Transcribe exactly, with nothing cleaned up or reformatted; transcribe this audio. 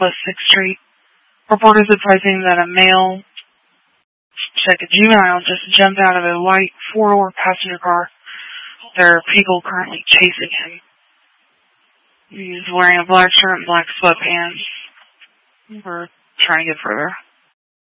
Southwest sixth Street. Reporters advising that a male, check a juvenile, just jumped out of a white four-door passenger car. There are people currently chasing him. He's wearing a black shirt and black sweatpants. We're trying to get further.